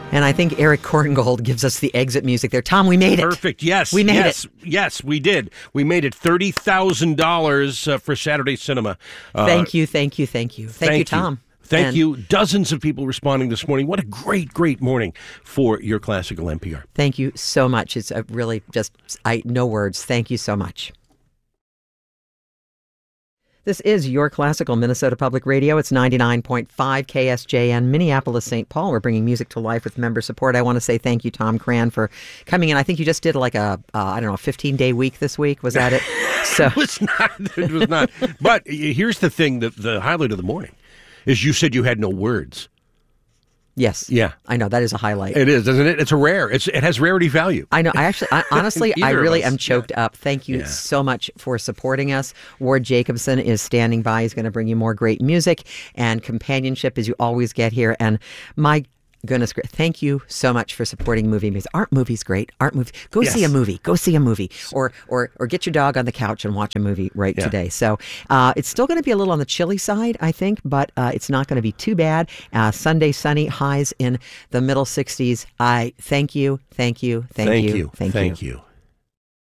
And I think Eric Korngold gives us the exit music there. Tom, we made it. Perfect. Yes. We made it. Yes, we did. We made it. $30,000 for Saturday Cinema. Thank you, Tom. Thank you. Dozens of people responding this morning. What a great, great morning for your classical NPR. Thank you so much. It's really just, no words. Thank you so much. This is Your Classical Minnesota Public Radio. It's 99.5 KSJN, Minneapolis, St. Paul. We're bringing music to life with member support. I want to say thank you, Tom Cran, for coming in. I think you just did like a 15-day week this week. Was that it? So It was not. But here's the thing, the highlight of the morning is you said you had no words. Yes. Yeah. I know. That is a highlight. It is, isn't it? It's a rare. It has rarity value. I know. Honestly, I really am choked up. Thank you Yeah. so much for supporting us. Ward Jacobson is standing by. He's going to bring you more great music and companionship as you always get here. And my goodness, thank you so much for supporting movie movies. Aren't movies great? Go Yes. see a movie. Go see a movie. Or get your dog on the couch and watch a movie today. So it's still going to be a little on the chilly side, I think, but it's not going to be too bad. Sunday sunny, highs in the middle 60s. Thank you. Thank you.